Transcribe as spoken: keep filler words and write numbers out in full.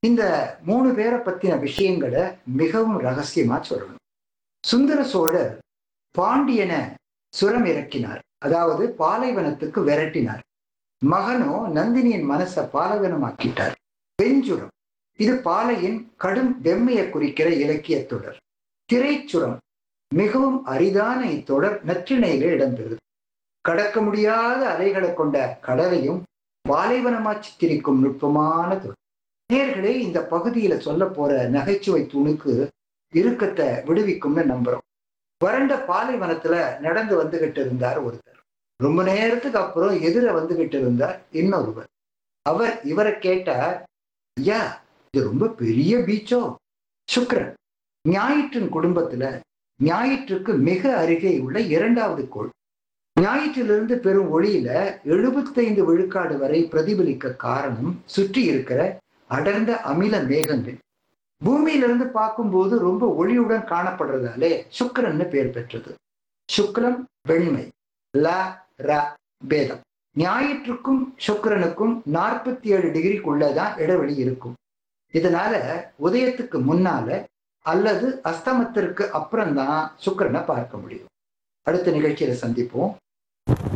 இந்த மூணு பேரை பத்தின விஷயங்களை மிகவும் ரகசியமா சொல்லணும். சுந்தர சோழர் பாண்டியனை சுரம் இறக்கினார், அதாவது பாலைவனத்துக்கு விரட்டினார். மகனோ நந்தினியின் மனசை பாலைவனமாக்கிட்டார். வெஞ்சுரம் இது பாலையின் கடும் வெம்மையை குறிக்கிற இலக்கிய தொடர். திரைச்சுரம் மிகவும் அரிதான இத்தொடர் நற்றிணையில இடம்பெறுது. கடக்க முடியாத அலைகளை கொண்ட கடலையும் பாலைவனமா சித்தரிக்கும் நுட்பமான தொடர். நேர்களே, இந்த பகுதியில சொல்ல போற நகைச்சுவை துணுக்கு இறுக்கத்தை விடுவிக்கும்னு நம்புறோம். வறண்ட பாலைவனத்துல நடந்து வந்துகிட்டு இருந்தார் ஒருத்தர். ரொம்ப நேரத்துக்கு அப்புறம் எதிர வந்துகிட்டு இருந்தார் இன்னொருவர். அவர் இவரை கேட்டார், ஐயா, இது ரொம்ப பெரிய பீச்சோ? சுக்கிரன், ஞாயிற்றின் குடும்பத்துல ஞாயிற்றுக்கு மிக அருகே உள்ள இரண்டாவது கோள். ஞாயிற்றிலிருந்து பெரும் ஒளியில எழுபத்தைந்து விழுக்காடு வரை பிரதிபலிக்க காரணம் சுற்றி இருக்கிற அடர்ந்த அமில மேகங்கள். பூமியிலிருந்து பார்க்கும்போது ரொம்ப ஒளியுடன் காணப்படுறதாலே சுக்கிரன்னு பேர் பெற்றது. சுக்லம் வெண்மை, ல ர பேதம். ஞாயிற்றுக்கும் சுக்கிரனுக்கும் நாற்பத்தி ஏழு டிகிரிக்குள்ளதான் இடைவெளி இருக்கும். இதனால உதயத்துக்கு முன்னால அல்லது அஸ்தமத்திற்கு அப்புறம்தான் சுக்கிரனை பார்க்க முடியும். அடுத்த நிகழ்ச்சியில சந்திப்போம்.